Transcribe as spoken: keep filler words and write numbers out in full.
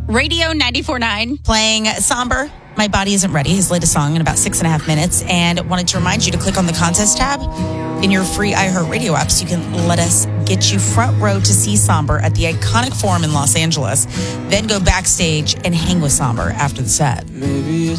Radio ninety-four point nine. Playing Somber, My Body Isn't Ready, his latest song in about six and a half minutes. And wanted to remind you to click on the contest tab in your free iHeartRadio app so you can let us get you front row to see Somber at the iconic Forum in Los Angeles. Then go backstage and hang with Somber after the set. Maybe